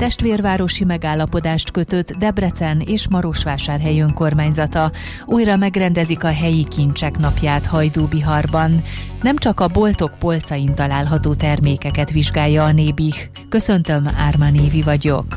Testvérvárosi megállapodást kötött Debrecen és Marosvásárhely önkormányzata. Újra megrendezik a helyi kincsek napját Hajdúbiharban. Nem csak a boltok polcain található termékeket vizsgálja a Nébih. Köszöntöm, Ármán Évi vagyok.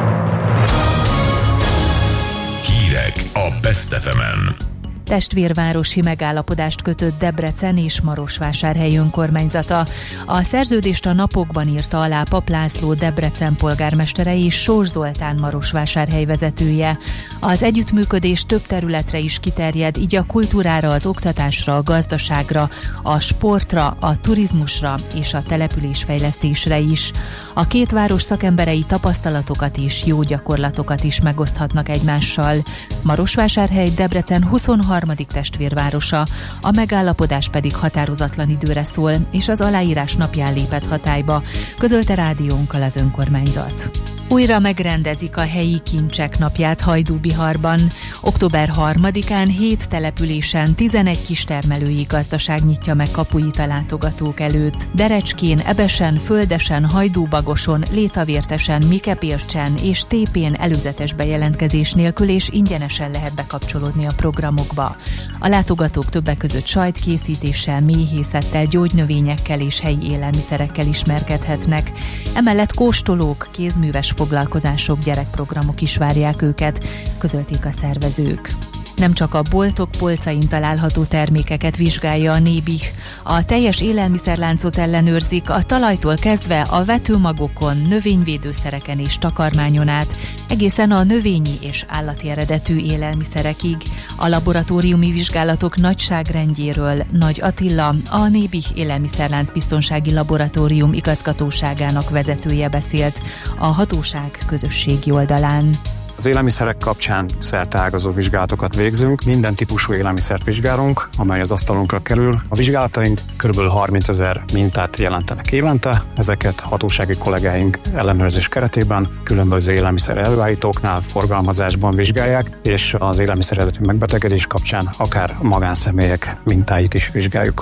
Hírek a Best FM-en. Testvérvárosi megállapodást kötött Debrecen és Marosvásárhely önkormányzata. A szerződést a napokban írta alá Pap László Debrecen polgármestere és Sós Zoltán Marosvásárhely vezetője. Az együttműködés több területre is kiterjed, így a kultúrára, az oktatásra, a gazdaságra, a sportra, a turizmusra és a településfejlesztésre is. A két város szakemberei tapasztalatokat és jó gyakorlatokat is megoszthatnak egymással. Marosvásárhely Debrecen 23. testvérvárosa, a megállapodás pedig határozatlan időre szól, és az aláírás napján lépett hatályba, közölte rádiónkkal az önkormányzat. Újra megrendezik a helyi kincsek napját Hajdúbiharban. Október 3-án 7 településen 11 kistermelői gazdaság nyitja meg kapuit a látogatók előtt. Derecskén, Ebesen, Földesen, Hajdúbagoson, Létavértesen, Mikepércsen és Tépén előzetes bejelentkezés nélkül és ingyenesen lehet bekapcsolódni a programokba. A látogatók többek között sajtkészítéssel, méhészettel, gyógynövényekkel és helyi élelmiszerekkel ismerkedhetnek. Emellett kóstolók, kézműves foglalkozások, gyerekprogramok is várják őket, közölték a szervezők. Nem csak a boltok polcain található termékeket vizsgálja a Nébih. A teljes élelmiszerláncot ellenőrzik, a talajtól kezdve a vetőmagokon, növényvédőszereken és takarmányon át, egészen a növényi és állati eredetű élelmiszerekig. A laboratóriumi vizsgálatok nagyságrendjéről Nagy Attila, a Nébih Élelmiszerlánc Biztonsági Laboratórium igazgatóságának vezetője beszélt a hatóság közösségi oldalán. Az élelmiszerek kapcsán szerteágazó vizsgálatokat végzünk, minden típusú élelmiszert vizsgálunk, amely az asztalunkra kerül. A vizsgálataink kb. 30 000 mintát jelentenek évente, ezeket hatósági kollégáink ellenőrzés keretében különböző élelmiszer előállítóknál, forgalmazásban vizsgálják, és az élelmiszer eredetű megbetegedés kapcsán akár magánszemélyek mintáit is vizsgáljuk.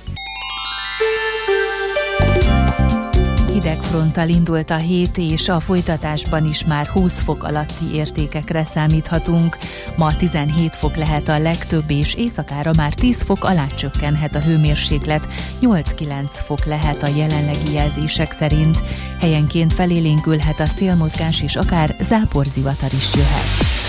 Hidegfronttal indult a hét, és a folytatásban is már 20 fok alatti értékekre számíthatunk. Ma 17 fok lehet a legtöbb, és éjszakára már 10 fok alá csökkenhet a hőmérséklet, 8-9 fok lehet a jelenlegi jelzések szerint. Helyenként felélénkülhet a szélmozgás, és akár záporzivatar is jöhet.